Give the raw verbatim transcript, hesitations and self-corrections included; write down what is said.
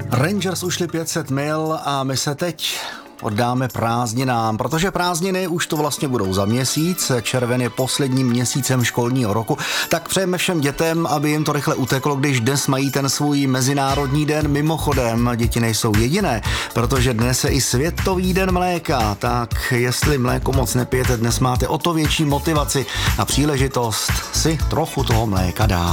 Rangers ušli pět set mil a my se teď oddáme prázdninám, protože prázdniny už to vlastně budou za měsíc, červen je posledním měsícem školního roku, tak přejeme všem dětem, aby jim to rychle uteklo, když dnes mají ten svůj mezinárodní den. Mimochodem, děti nejsou jediné, protože dnes je i světový den mléka, tak jestli mléko moc nepijete, dnes máte o to větší motivaci a příležitost si trochu toho mléka dát.